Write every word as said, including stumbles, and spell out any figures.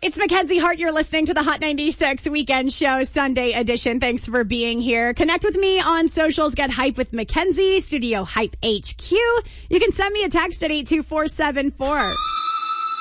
It's Mackenzie Hart. You're listening to the Hot ninety-six Weekend Show Sunday edition. Thanks for being here. Connect with me on socials. Get hype with Mackenzie, Studio Hype H Q. You can send me a text at eight two four seven four.